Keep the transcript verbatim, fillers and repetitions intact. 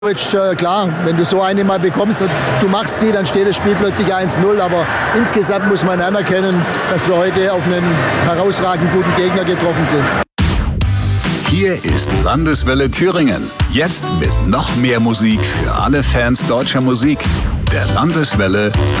Äh, klar, wenn du so eine mal bekommst, du machst sie, dann steht das Spiel plötzlich eins null. Aber insgesamt muss man anerkennen, dass wir heute auf einen herausragend guten Gegner getroffen sind. Hier ist Landeswelle Thüringen. Jetzt mit noch mehr Musik für alle Fans deutscher Musik. Der Landeswelle